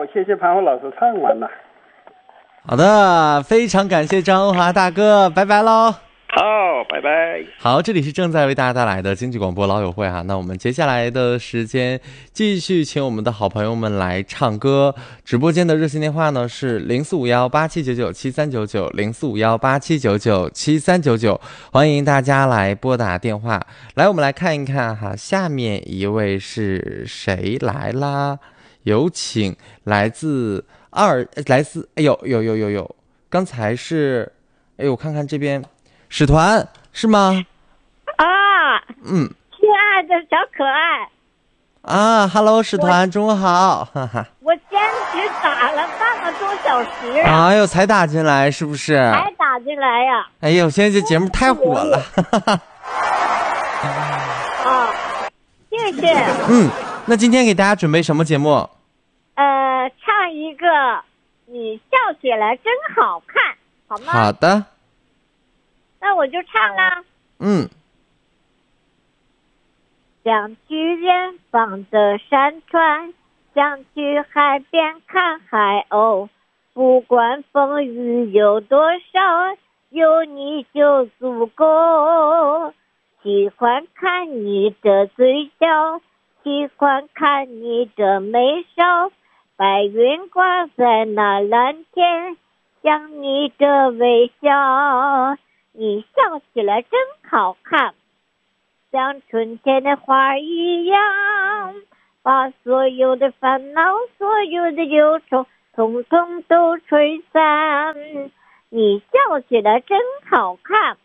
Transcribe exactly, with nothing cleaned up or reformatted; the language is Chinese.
谢谢潘虹老师，唱完了。 好的，非常感谢张文华大哥，拜拜喽。 好，拜拜。 好，这里是正在为大家带来的经济广播老友会哈、啊。那我们接下来的时间继续请我们的好朋友们来唱歌。直播间的热线电话呢是零四五幺八七九九七三九九零四五幺八七九九七三九九，欢迎大家来拨打电话。来，我们来看一看哈，下面一位是谁来啦？有请来自二，来自哎呦呦呦呦呦，刚才是哎呦，我看看这边。使团是吗？ 啊， 嗯， 亲爱的小可爱啊 ，Hello， 使团，中午好，哈哈。 我坚持打了半个多小时， 哎呦，才打进来是不是？ 才打进来呀！ 哎呦，现在这节目太火了，哈哈。 啊，谢谢。 嗯，那今天给大家准备什么节目？ 呃，唱一个你笑起来真好看，好吗？ 好的。 那我就唱啦。 嗯。 想去远方的山川，想去海边看海鸥，不管风雨有多少，有你就足够。喜欢看你的嘴角，喜欢看你的眉梢，白云挂在那蓝天，像你的微笑。你笑起来真好看，像春天的花一样，把所有的烦恼，所有的忧愁统统都吹散。你笑起来真好看，